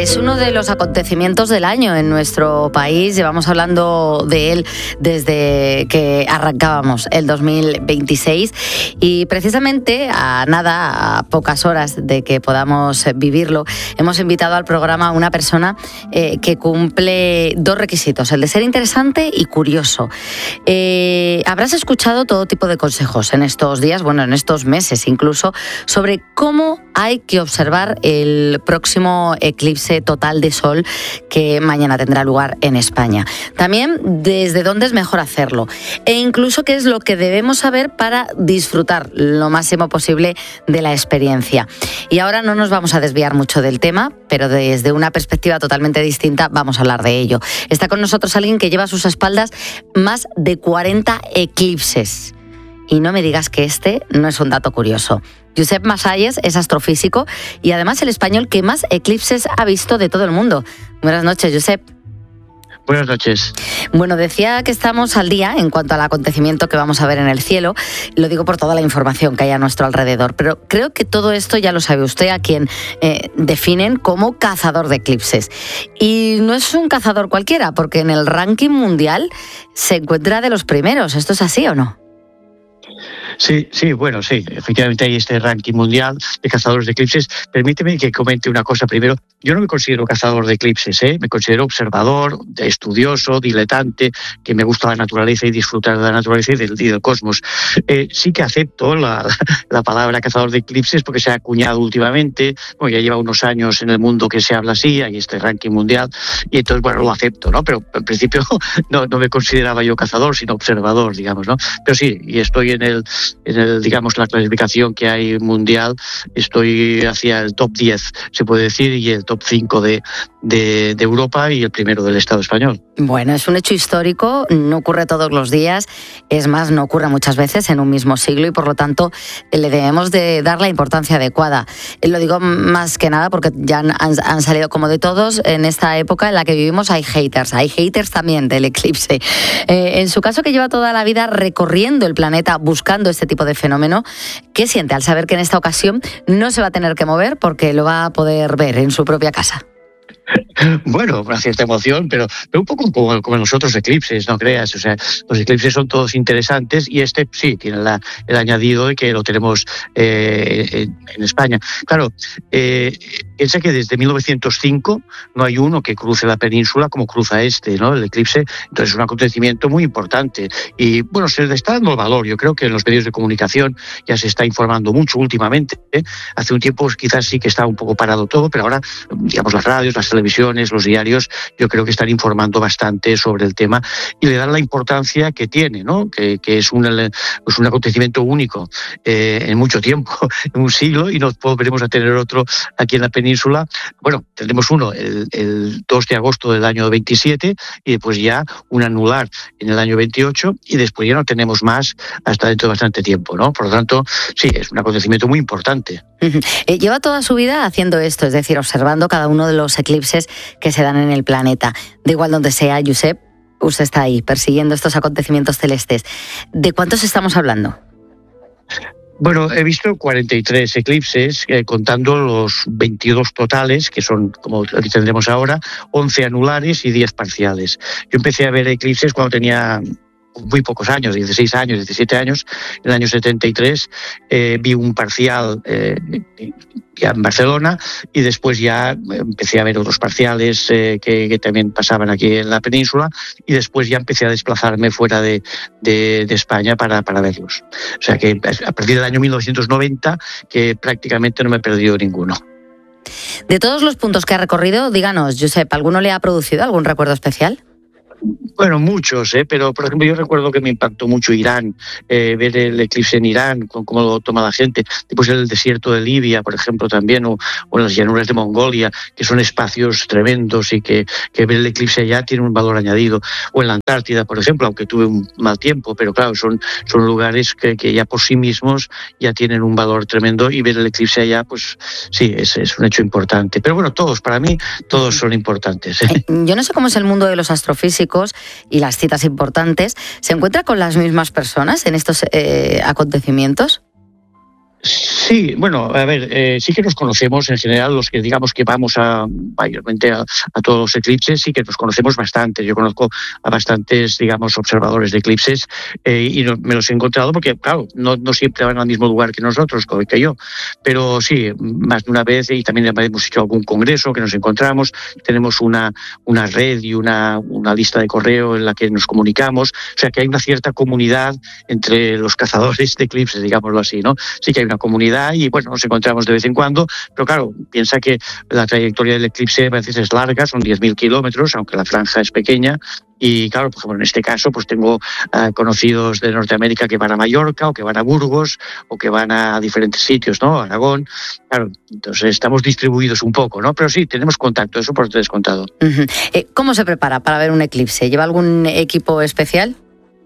Es uno de los acontecimientos del año en nuestro país. Llevamos hablando de él desde que arrancábamos el 2026 y precisamente a pocas horas de que podamos vivirlo, hemos invitado al programa a una persona que cumple dos requisitos, el de ser interesante y curioso. Habrás escuchado todo tipo de consejos en estos días, en estos meses incluso, sobre cómo hay que observar el próximo eclipse total de sol que mañana tendrá lugar en España. También desde dónde es mejor hacerlo e incluso qué es lo que debemos saber para disfrutar lo máximo posible de la experiencia. Y ahora no nos vamos a desviar mucho del tema, pero desde una perspectiva totalmente distinta vamos a hablar de ello. Está con nosotros alguien que lleva a sus espaldas más de 40 eclipses. Y no me digas que este no es un dato curioso. Josep Masalles es astrofísico y además el español que más eclipses ha visto de todo el mundo. Buenas noches, Josep. Buenas noches. Bueno, decía que estamos al día en cuanto al acontecimiento que vamos a ver en el cielo. Lo digo por toda la información que hay a nuestro alrededor. Pero creo que todo esto ya lo sabe usted, a quien definen como cazador de eclipses. Y no es un cazador cualquiera, porque en el ranking mundial se encuentra de los primeros. ¿Esto es así o no? Sí, efectivamente hay este ranking mundial de cazadores de eclipses. Permíteme que comente una cosa primero. Yo no me considero cazador de eclipses, me considero observador, estudioso, diletante, que me gusta la naturaleza y disfrutar de la naturaleza y del cosmos. Sí que acepto la palabra cazador de eclipses porque se ha acuñado últimamente, ya lleva unos años en el mundo que se habla así, hay este ranking mundial, y entonces, lo acepto, ¿no? Pero en principio no me consideraba yo cazador, sino observador, digamos, ¿no? Pero sí, y estoy en el digamos, la clasificación que hay mundial, estoy hacia el top 10, se puede decir, y el top 5 de Europa y el primero del Estado español. Bueno, es un hecho histórico, no ocurre todos los días, es más, no ocurre muchas veces en un mismo siglo y por lo tanto le debemos de dar la importancia adecuada. Lo digo más que nada porque ya han salido como de todos en esta época en la que vivimos hay haters también del eclipse. En su caso, que lleva toda la vida recorriendo el planeta buscando este tipo de fenómeno, ¿qué siente al saber que en esta ocasión no se va a tener que mover porque lo va a poder ver en su propia casa? Bueno, una cierta emoción, pero un poco como los otros eclipses, no creas. O sea, los eclipses son todos interesantes y este sí tiene el añadido de que lo tenemos en España. Claro, piensa que desde 1905 no hay uno que cruce la península como cruza ¿no? El eclipse. Entonces es un acontecimiento muy importante y se le está dando el valor. Yo creo que en los medios de comunicación ya se está informando mucho últimamente. Hace un tiempo quizás sí que estaba un poco parado todo, pero ahora, digamos, las radios, las televisiones, los diarios, yo creo que están informando bastante sobre el tema y le dan la importancia que tiene, ¿no? Que es un acontecimiento único en mucho tiempo, en un siglo, y no volveremos a tener otro aquí en la península. Tendremos uno el 2 de agosto del año 27 y después ya un anular en el año 28 y después ya no tenemos más hasta dentro de bastante tiempo, ¿no? Por lo tanto, sí, es un acontecimiento muy importante. Lleva toda su vida haciendo esto, es decir, observando cada uno de los eclipses que se dan en el planeta. Da igual donde sea, Josep, usted está ahí persiguiendo estos acontecimientos celestes. ¿De cuántos estamos hablando? Bueno, he visto 43 eclipses, contando los 22 totales, que son, como tendremos ahora, 11 anulares y 10 parciales. Yo empecé a ver eclipses cuando tenía muy pocos años, 16 años, 17 años. En el año 73 vi un parcial ya en Barcelona y después ya empecé a ver otros parciales que también pasaban aquí en la península y después ya empecé a desplazarme fuera de España para verlos. O sea que a partir del año 1990 que prácticamente no me he perdido ninguno. De todos los puntos que ha recorrido, díganos, Josep, ¿alguno le ha producido algún recuerdo especial? Bueno, muchos, pero por ejemplo yo recuerdo que me impactó mucho Irán, ver el eclipse en Irán, cómo lo toma la gente, después el desierto de Libia, por ejemplo, también, o las llanuras de Mongolia, que son espacios tremendos y que ver el eclipse allá tiene un valor añadido, o en la Antártida, por ejemplo, aunque tuve un mal tiempo, pero claro, son lugares que ya por sí mismos ya tienen un valor tremendo y ver el eclipse allá, pues sí, es un hecho importante. Pero bueno, para mí, todos son importantes. Yo no sé cómo es el mundo de los astrofísicos y las citas importantes. ¿Se encuentra con las mismas personas en estos acontecimientos? Sí, bueno, a ver, sí que nos conocemos en general, los que digamos que vamos mayormente a todos los eclipses, sí que nos conocemos bastante. Yo conozco a bastantes, digamos, observadores de eclipses me los he encontrado porque, claro, no siempre van al mismo lugar que nosotros, que yo, pero sí, más de una vez, y también hemos hecho algún congreso que nos encontramos, tenemos una red y una lista de correo en la que nos comunicamos, o sea que hay una cierta comunidad entre los cazadores de eclipses, digámoslo así, ¿no? Sí que hay una comunidad y bueno, nos encontramos de vez en cuando, pero claro, piensa que la trayectoria del eclipse a veces es larga, son 10.000 kilómetros, aunque la franja es pequeña. Y claro, por ejemplo, en este caso, pues tengo conocidos de Norteamérica que van a Mallorca o que van a Burgos o que van a diferentes sitios, ¿no? Aragón. Claro, entonces estamos distribuidos un poco, ¿no? Pero sí, tenemos contacto, eso por descontado. Uh-huh. ¿Cómo se prepara para ver un eclipse? ¿Lleva algún equipo especial?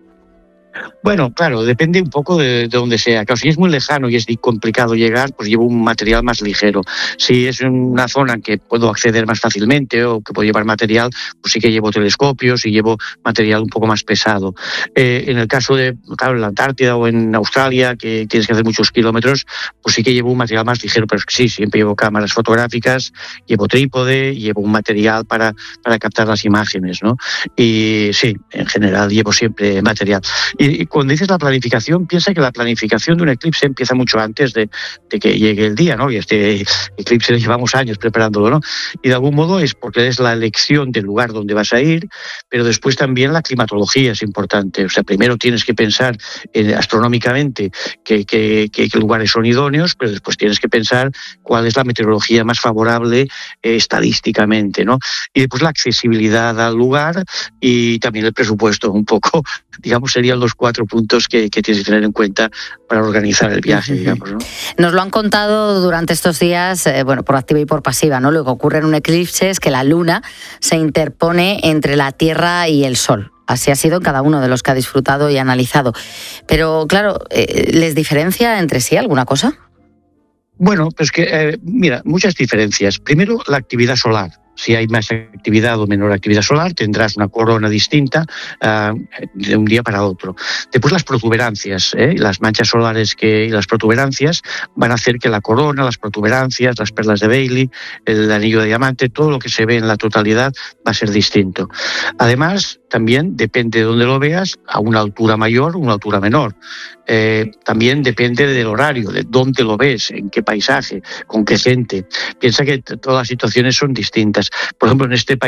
Bueno, claro, depende un poco de donde sea. Claro, si es muy lejano y es complicado llegar, pues llevo un material más ligero. Si es en una zona en que puedo acceder más fácilmente o que puedo llevar material, pues sí que llevo telescopios y llevo material un poco más pesado. En el caso de, claro, en la Antártida o en Australia, que tienes que hacer muchos kilómetros, pues sí que llevo un material más ligero, pero sí, siempre llevo cámaras fotográficas, llevo trípode, llevo un material para captar las imágenes, ¿no? Y sí, en general llevo siempre material. Y cuando dices la planificación, piensa que la planificación de un eclipse empieza mucho antes de que llegue el día, ¿no? Y este eclipse llevamos años preparándolo, ¿no? Y de algún modo es porque es la elección del lugar donde vas a ir, pero después también la climatología es importante. O sea, primero tienes que pensar astronómicamente qué lugares son idóneos, pero después tienes que pensar cuál es la meteorología más favorable estadísticamente, ¿no? Y después la accesibilidad al lugar y también el presupuesto, un poco, digamos, serían los 4 puntos que tienes que tener en cuenta para organizar el viaje, digamos, ¿no? Nos lo han contado durante estos días, bueno, por activa y por pasiva, ¿no? Lo que ocurre en un eclipse es que la luna se interpone entre la Tierra y el Sol. Así ha sido en cada uno de los que ha disfrutado y analizado. Pero, claro, ¿les diferencia entre sí alguna cosa? Bueno, pues que, mira, muchas diferencias. Primero, la actividad solar. Si hay más actividad o menor actividad solar, tendrás una corona distinta de un día para otro. Después las protuberancias, las manchas solares y las protuberancias van a hacer que la corona, las protuberancias, las perlas de Bailey, el anillo de diamante, todo lo que se ve en la totalidad va a ser distinto. Además, también depende de dónde lo veas, a una altura mayor o una altura menor. También depende del horario, de dónde lo ves, en qué paisaje, con qué gente. Piensa que todas las situaciones son distintas. Por ejemplo, en este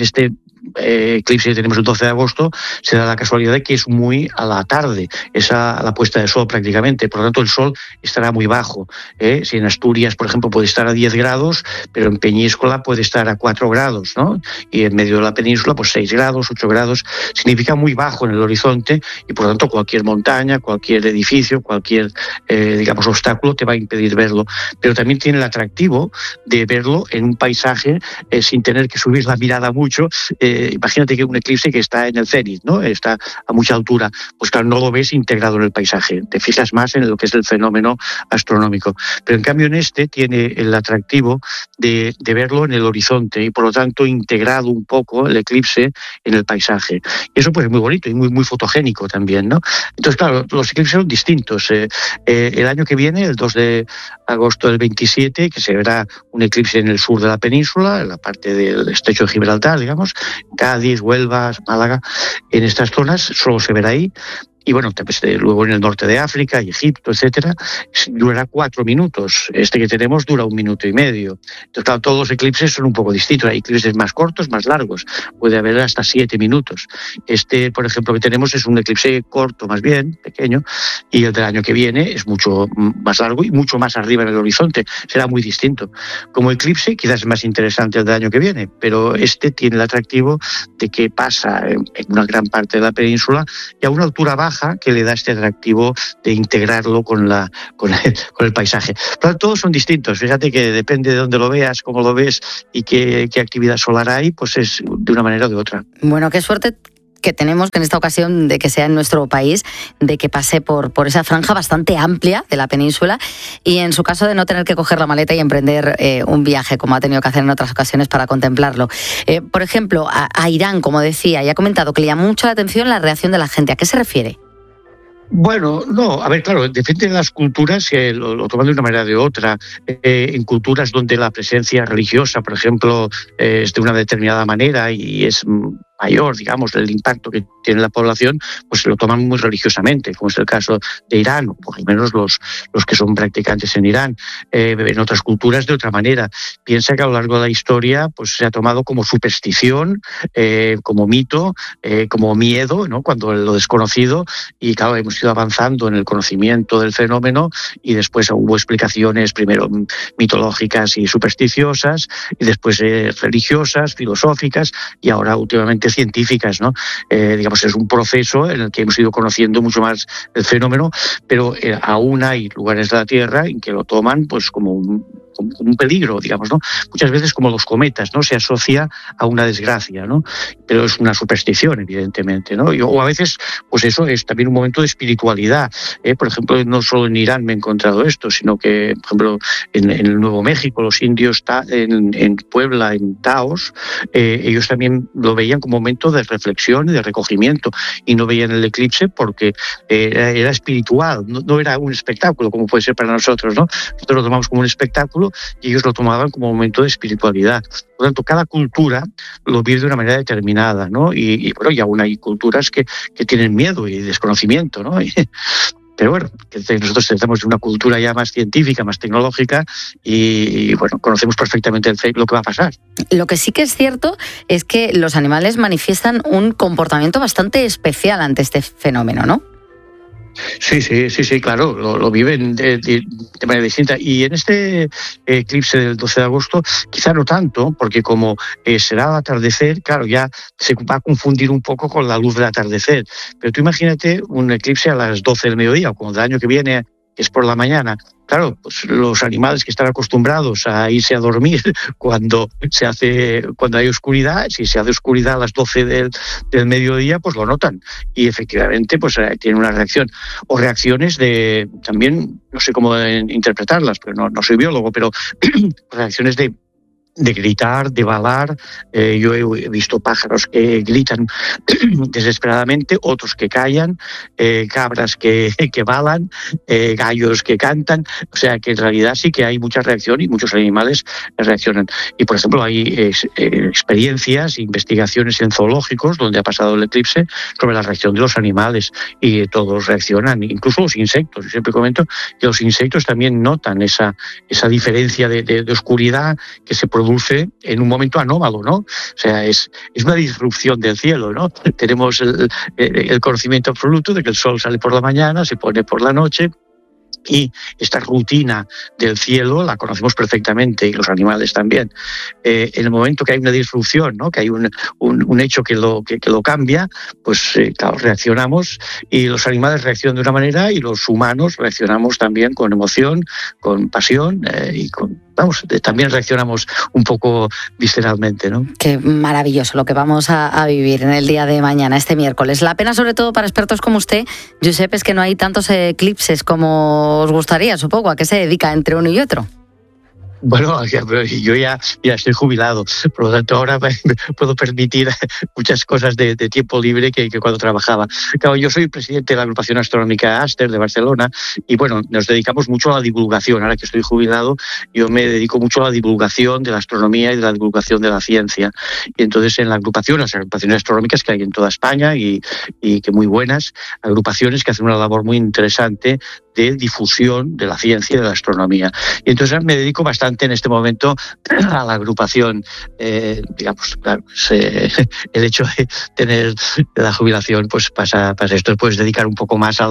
eclipse que tenemos el 12 de agosto, se da la casualidad de que es muy a la tarde, es a la puesta de sol prácticamente, por lo tanto el sol estará muy bajo. Si en Asturias, por ejemplo, puede estar a 10 grados, pero en Peñíscola puede estar a 4 grados, ¿no? Y en medio de la península, pues 6 grados, 8 grados, significa muy bajo en el horizonte y por lo tanto cualquier montaña, cualquier edificio, cualquier, digamos, obstáculo te va a impedir verlo. Pero también tiene el atractivo de verlo en un paisaje sin tener que subir la mirada mucho. Imagínate que un eclipse que está en el cenit, ¿no? Está a mucha altura, pues claro, no lo ves integrado en el paisaje, te fijas más en lo que es el fenómeno astronómico. Pero en cambio en este tiene el atractivo de verlo en el horizonte y por lo tanto integrado un poco el eclipse en el paisaje. Y eso pues es muy bonito y muy, muy fotogénico también, ¿no? Entonces, claro, los eclipses son distintos. El año que viene, el 2 de agosto del 27, que se verá un eclipse en el sur de la península, en la parte del estrecho de Gibraltar, digamos, Cádiz, Huelva, Málaga, en estas zonas solo se verá ahí. Y bueno, luego en el norte de África, Egipto, etcétera, durará 4 minutos. Este que tenemos dura 1 minuto y medio. Entonces, claro, todos los eclipses son un poco distintos. Hay eclipses más cortos, más largos. Puede haber hasta 7 minutos. Este, por ejemplo, que tenemos es un eclipse corto, más bien, pequeño, y el del año que viene es mucho más largo y mucho más arriba en el horizonte. Será muy distinto. Como eclipse, quizás es más interesante el del año que viene, pero este tiene el atractivo de que pasa en una gran parte de la península y a una altura baja que le da este atractivo de integrarlo con el paisaje. Pero todos son distintos. Fíjate que depende de dónde lo veas, cómo lo ves y qué actividad solar hay, pues es de una manera o de otra. Bueno, qué suerte que tenemos en esta ocasión de que sea en nuestro país, de que pase por esa franja bastante amplia de la península y en su caso de no tener que coger la maleta y emprender un viaje como ha tenido que hacer en otras ocasiones para contemplarlo. Por ejemplo, a Irán, como decía, y ha comentado que le llama mucho la atención la reacción de la gente. ¿A qué se refiere? Bueno, no, a ver, claro, depende de las culturas, lo toman de una manera o de otra. En culturas donde la presencia religiosa, por ejemplo, es de una determinada manera y es mayor, digamos, el impacto que tiene la población, pues se lo toman muy religiosamente, como es el caso de Irán, o por lo menos los que son practicantes en Irán. En otras culturas de otra manera. Piensa que a lo largo de la historia pues se ha tomado como superstición, como mito, como miedo, ¿no? Cuando lo desconocido, y claro, hemos ido avanzando en el conocimiento del fenómeno y después hubo explicaciones primero mitológicas y supersticiosas y después religiosas, filosóficas y ahora últimamente científicas, ¿no? Digamos, es un proceso en el que hemos ido conociendo mucho más el fenómeno, pero aún hay lugares de la Tierra en que lo toman pues como un peligro, digamos, ¿no? Muchas veces como los cometas, ¿no? Se asocia a una desgracia, ¿no? Pero es una superstición, evidentemente, ¿no? O a veces, pues eso es también un momento de espiritualidad. Por ejemplo, no solo en Irán me he encontrado esto, sino que, por ejemplo, en el Nuevo México, los indios en Puebla, en Taos, ellos también lo veían como un momento de reflexión y de recogimiento y no veían el eclipse porque era espiritual, no era un espectáculo como puede ser para nosotros, ¿no? Nosotros lo tomamos como un espectáculo y ellos lo tomaban como un momento de espiritualidad. Por lo tanto, cada cultura lo vive de una manera determinada, ¿no? Y bueno, y aún hay culturas que tienen miedo y desconocimiento, ¿no? Pero bueno, nosotros tenemos una cultura ya más científica, más tecnológica y bueno, conocemos perfectamente lo que va a pasar. Lo que sí que es cierto es que los animales manifiestan un comportamiento bastante especial ante este fenómeno, ¿no? Sí, claro, lo viven de manera distinta. Y en este eclipse del 12 de agosto, quizá no tanto, porque como será al atardecer, claro, ya se va a confundir un poco con la luz del atardecer. Pero tú imagínate un eclipse a las 12 del mediodía, o como del año que viene, que es por la mañana. Claro, pues los animales que están acostumbrados a irse a dormir cuando hay oscuridad, si se hace oscuridad a las 12 del mediodía, pues lo notan. Y efectivamente, pues tienen una reacción. O reacciones también, no sé cómo interpretarlas, pero no soy biólogo, pero reacciones de gritar, de balar. Yo he visto pájaros que gritan desesperadamente, otros que callan, cabras que balan, gallos que cantan. O sea que en realidad sí que hay mucha reacción y muchos animales reaccionan. Y por ejemplo hay experiencias, investigaciones en zoológicos donde ha pasado el eclipse sobre la reacción de los animales y todos reaccionan, incluso los insectos. Yo siempre comento que los insectos también notan esa diferencia de oscuridad que se produce en un momento anómalo, ¿no? O sea, es una disrupción del cielo, ¿no? Tenemos el conocimiento absoluto de que el sol sale por la mañana, se pone por la noche, y esta rutina del cielo la conocemos perfectamente y los animales también. En el momento que hay una disrupción, ¿no? Que hay un hecho que lo cambia, pues claro, reaccionamos y los animales reaccionan de una manera y los humanos reaccionamos también con emoción, con pasión y también reaccionamos un poco visceralmente, ¿no? Qué maravilloso lo que vamos a vivir en el día de mañana, este miércoles. La pena, sobre todo para expertos como usted, Josep, es que no hay tantos eclipses como os gustaría, supongo. ¿A qué se dedica entre uno y otro? Bueno, yo ya estoy jubilado, por lo tanto ahora me puedo permitir muchas cosas de tiempo libre que cuando trabajaba. Claro, yo soy presidente de la agrupación astronómica Aster de Barcelona y bueno, nos dedicamos mucho a la divulgación. Ahora que estoy jubilado, yo me dedico mucho a la divulgación de la astronomía y de la divulgación de la ciencia. Y entonces en la agrupación, las agrupaciones astronómicas que hay en toda España y que muy buenas, agrupaciones que hacen una labor muy interesante de difusión de la ciencia y de la astronomía. Y entonces me dedico bastante en este momento a la agrupación, digamos, claro, el hecho de tener la jubilación pues pasa esto, puedes dedicar un poco más a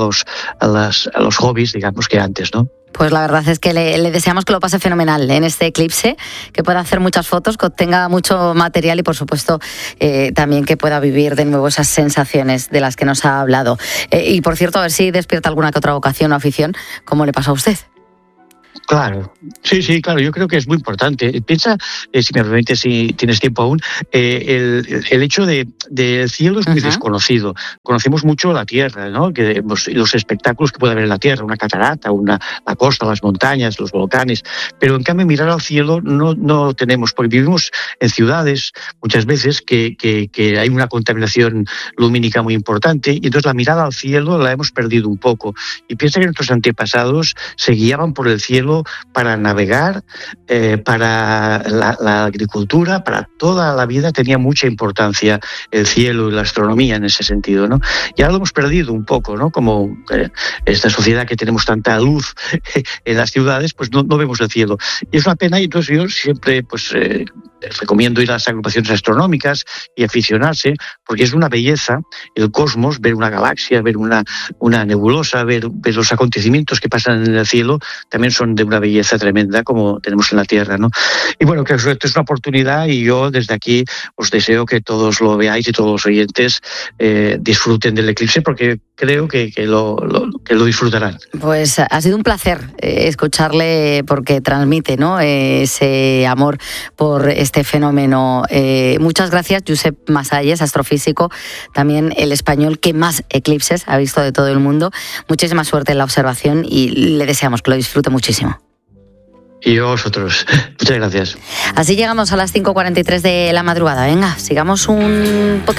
los hobbies, digamos, que antes, ¿no? Pues la verdad es que le deseamos que lo pase fenomenal en este eclipse, que pueda hacer muchas fotos, que obtenga mucho material y, por supuesto, también que pueda vivir de nuevo esas sensaciones de las que nos ha hablado. Y, por cierto, a ver si despierta alguna que otra vocación o afición, como le pasa a usted. Claro, sí, claro, yo creo que es muy importante. Piensa, si me permite, si tienes tiempo aún, el hecho del cielo es muy desconocido. Conocemos mucho la tierra, ¿no? Que los espectáculos que puede haber en la tierra, una catarata, la costa, las montañas, los volcanes, pero en cambio mirar al cielo no tenemos, porque vivimos en ciudades muchas veces que hay una contaminación lumínica muy importante, y entonces la mirada al cielo la hemos perdido un poco. Y piensa que nuestros antepasados se guiaban por el cielo para navegar, para la agricultura, para toda la vida tenía mucha importancia el cielo y la astronomía en ese sentido, ¿no? Y ahora lo hemos perdido un poco, ¿no? Como esta sociedad que tenemos tanta luz en las ciudades, pues no vemos el cielo. Y es una pena, y entonces yo siempre recomiendo ir a las agrupaciones astronómicas y aficionarse, porque es una belleza el cosmos, ver una galaxia, ver una nebulosa, ver los acontecimientos que pasan en el cielo, también son de una belleza tremenda como tenemos en la Tierra, ¿no? Y bueno, que esto es una oportunidad, y yo desde aquí os deseo que todos lo veáis, y todos los oyentes disfruten del eclipse, porque creo que lo disfrutarán. Pues ha sido un placer escucharle, porque transmite, ¿no?, ese amor por este fenómeno. Muchas gracias, Josep Masalles, astrofísico, también el español que más eclipses ha visto de todo el mundo. Muchísima suerte en la observación y le deseamos que lo disfrute muchísimo. Y a vosotros. Muchas gracias. Así llegamos a las 5:43 de la madrugada. Venga, sigamos un poquito.